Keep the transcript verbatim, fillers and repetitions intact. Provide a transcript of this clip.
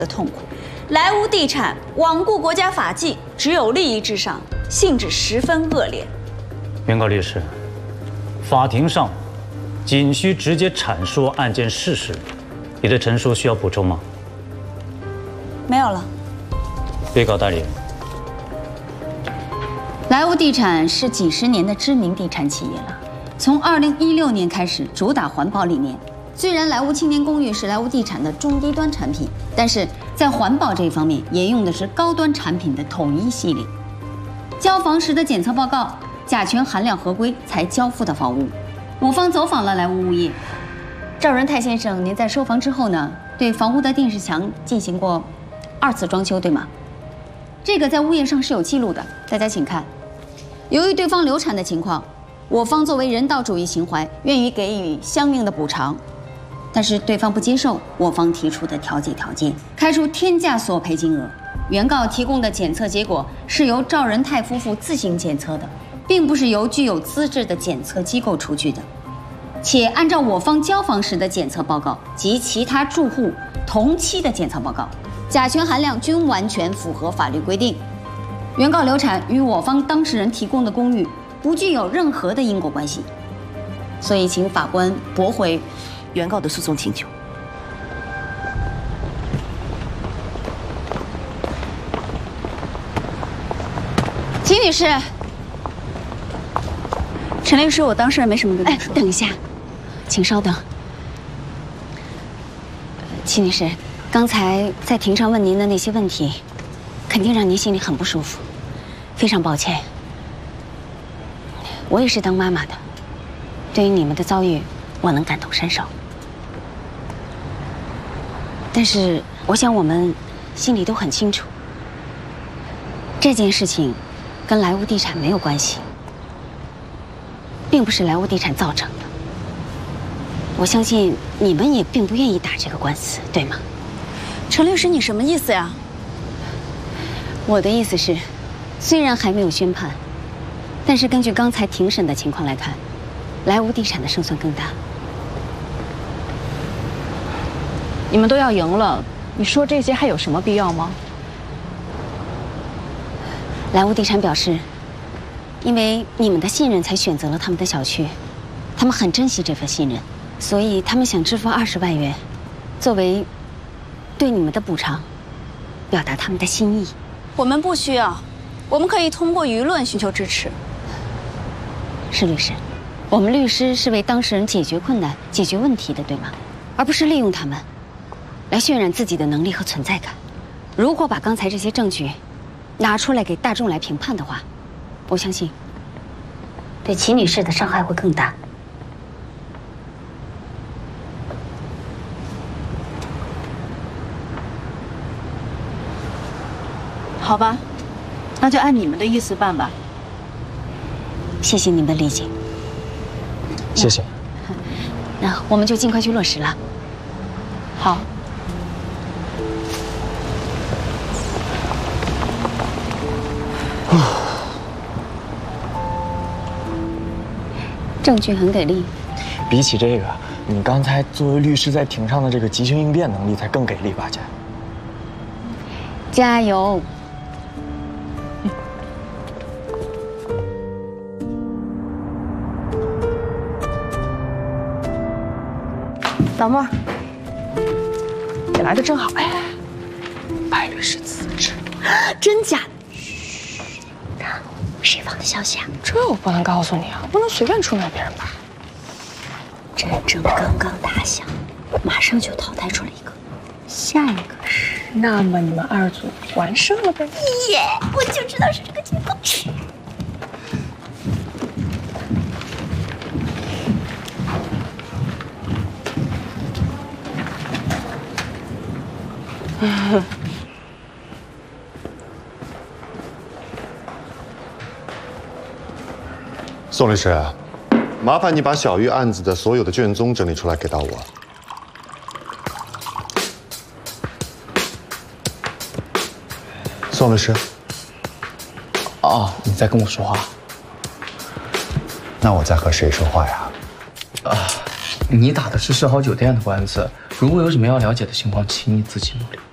的痛苦。莱芜地产罔顾国家法纪，只有利益至上，性质十分恶劣。 原告律师，法庭上仅需直接阐述案件事实，你的陈述需要补充吗？ 没有了。 被告代理人。 莱芜地产是几十年的知名地产企业了，从二零一六年开始主打环保理念。虽然莱芜青年公寓是莱芜地产的中低端产品，但是在环保这一方面也用的是高端产品的统一系列。交房时的检测报告甲醛含量合规才交付的房屋。我方走访了莱芜物业，赵仁泰先生，您在收房之后呢，对房屋的电视墙进行过二次装修，对吗？这个在物业上是有记录的，大家请看。 由于对方流产的情况，我方作为人道主义情怀，愿意给予相应的补偿，但是对方不接受我方提出的调解条件，开出天价索赔金额。原告提供的检测结果是由赵仁泰夫妇自行检测的，并不是由具有资质的检测机构出具的，且按照我方交房时的检测报告及其他住户同期的检测报告，甲醛含量均完全符合法律规定。 原告流产与我方当事人提供的公寓不具有任何的因果关系，所以请法官驳回原告的诉讼请求。 秦女士， 陈律师，我当事人没什么跟你说。 哎，等一下，请稍等。秦女士，刚才在庭上问您的那些问题。 肯定让您心里很不舒服，非常抱歉。我也是当妈妈的，对于你们的遭遇，我能感同身受。但是，我想我们心里都很清楚，这件事情跟莱芜地产没有关系，并不是莱芜地产造成的。我相信你们也并不愿意打这个官司，对吗？ 陈律师，你什么意思呀？ 我的意思是，虽然还没有宣判，但是根据刚才庭审的情况来看，莱芜地产的胜算更大。 你们都要赢了，你说这些还有什么必要吗？ 莱芜地产表示，因为你们的信任才选择了他们的小区，他们很珍惜这份信任，所以他们想支付二十万元，作为对你们的补偿，表达他们的心意。 我们不需要，我们可以通过舆论寻求支持。 是律师，我们律师是为当事人解决困难、解决问题的，对吗？而不是利用他们来渲染自己的能力和存在感。如果把刚才这些证据拿出来给大众来评判的话，我相信对齐女士的伤害会更大。 好吧，那就按你们的意思办吧。 谢谢你们的理解。 谢谢。 那我们就尽快去落实了。 好。 证据很给力。 比起这个，你刚才作为律师在庭上的这个即兴应变能力才更给力吧，姐？ 加油！ 老妹儿，你来的正好。哎，白律师辞职，真假？嘘， 谁放的消息啊？ 这我不能告诉你啊，不能随便出卖别人吧？ 战争刚刚打响，马上就淘汰出了一个，下一个是…… 那么你们二组完胜了呗？ 耶！我就知道是这个结果。 宋律师，麻烦你把小玉案子的所有的卷宗整理出来给到我。宋律师， 哦，你在跟我说话？ 那我在和谁说话呀？ 啊，你打的是世豪酒店的官司，如果有什么要了解的情况，请你自己努力。